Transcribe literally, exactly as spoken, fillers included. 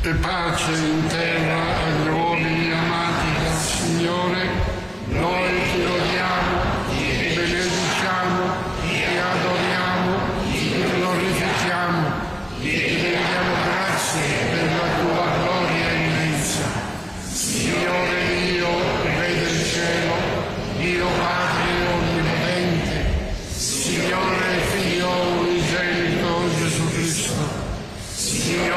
e pace in terra agli uomini amati dal Signore. Noi ti lodiamo, ti benediciamo, ti adoriamo, ti glorifichiamo, ti rendiamo grazie per la tua gloria immensa. Signore Dio, Re del cielo, Dio Padre onnipotente, Signore Figlio unigenito Gesù Cristo, Signore